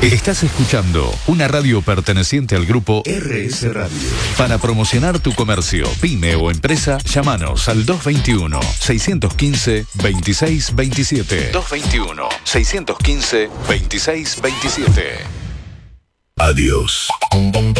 Estás escuchando una radio perteneciente al grupo RS Radio. Para promocionar tu comercio, pyme o empresa, llámanos al 221-615-2627. 221-615-2627. Adiós.